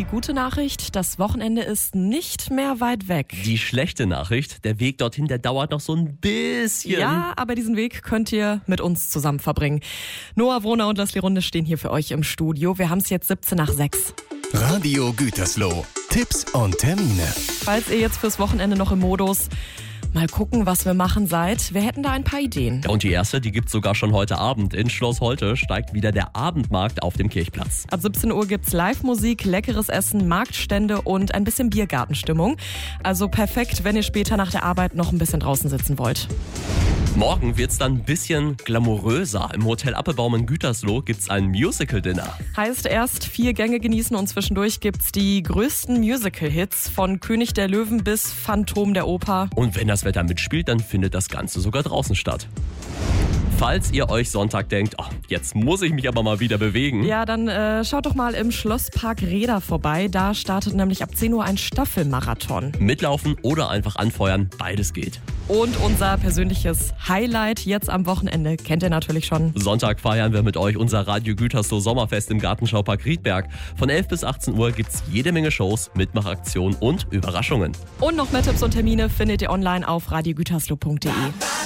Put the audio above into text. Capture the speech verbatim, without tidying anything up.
Die gute Nachricht, das Wochenende ist nicht mehr weit weg. Die schlechte Nachricht, der Weg dorthin, der dauert noch so ein bisschen. Ja, aber diesen Weg könnt ihr mit uns zusammen verbringen. Noah Wohner und Leslie Runde stehen hier für euch im Studio. Wir haben es jetzt siebzehn nach sechs. Radio Gütersloh. Tipps und Termine. Falls ihr jetzt fürs Wochenende noch im Modus mal gucken, was wir machen seid, wir hätten da ein paar Ideen. Ja, und die erste, die gibt's sogar schon heute Abend. In Schloss Holte steigt wieder der Abendmarkt auf dem Kirchplatz. Ab siebzehn Uhr gibt's Live-Musik, leckeres Essen, Marktstände und ein bisschen Biergartenstimmung. Also perfekt, wenn ihr später nach der Arbeit noch ein bisschen draußen sitzen wollt. Morgen wird's dann ein bisschen glamouröser. Im Hotel Appelbaum in Gütersloh gibt's ein Musical-Dinner. Heißt erst vier Gänge genießen und zwischendurch gibt's die größten Musical-Hits von König der Löwen bis Phantom der Oper. Und wenn das Wetter mitspielt, dann findet das Ganze sogar draußen statt. Falls ihr euch Sonntag denkt, oh, jetzt muss ich mich aber mal wieder bewegen. Ja, dann äh, schaut doch mal im Schlosspark Reda vorbei. Da startet nämlich ab zehn Uhr ein Staffelmarathon. Mitlaufen oder einfach anfeuern, beides geht. Und unser persönliches Highlight jetzt am Wochenende kennt ihr natürlich schon. Sonntag feiern wir mit euch unser Radio Gütersloh Sommerfest im Gartenschaupark Riedberg. Von elf bis achtzehn Uhr gibt's jede Menge Shows, Mitmachaktionen und Überraschungen. Und noch mehr Tipps und Termine findet ihr online auf radio gütersloh punkt de.